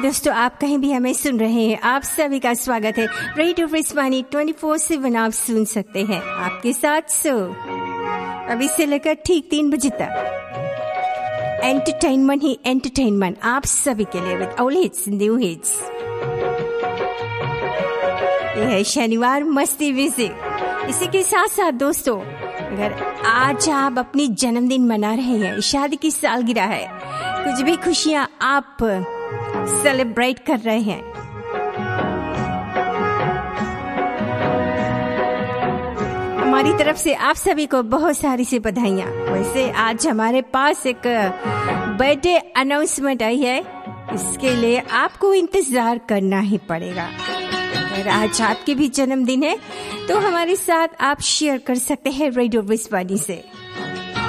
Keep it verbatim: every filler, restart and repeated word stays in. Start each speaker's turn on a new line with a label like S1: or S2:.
S1: दोस्तों, आप कहीं भी हमें सुन रहे हैं, आप सभी का स्वागत है। रेडियो रिस्वानी ट्वेंटी फोर सेवन आप सुन सकते हैं, आपके साथ सो अभी से लेकर ठीक तीन बजे तक एंटरटेनमेंट ही एंटरटेनमेंट आप सभी के लिए with all hits new hits. ये है शनिवार मस्ती म्यूजिक। इसी के साथ साथ दोस्तों, अगर आज आप अपनी जन्मदिन मना रहे हैं, शादी की सालगिरह है, कुछ भी खुशियां आप सेलिब्रेट कर रहे हैं, हमारी तरफ से आप सभी को बहुत सारी सी बधाइयाँ। वैसे आज हमारे पास एक बर्थडे अनाउंसमेंट आई है, इसके लिए आपको इंतजार करना ही पड़ेगा। अगर आज आपके भी जन्मदिन है तो हमारे साथ आप शेयर कर सकते हैं रेडियो रिस्वानी से।